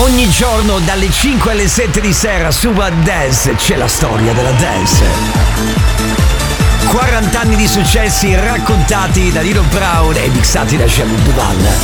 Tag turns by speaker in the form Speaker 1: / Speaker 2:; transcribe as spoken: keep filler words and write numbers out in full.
Speaker 1: Ogni giorno dalle cinque alle sette di sera su One Dance c'è la storia della dance. quaranta anni di successi raccontati da Nino Brown e mixati da Jean Duval.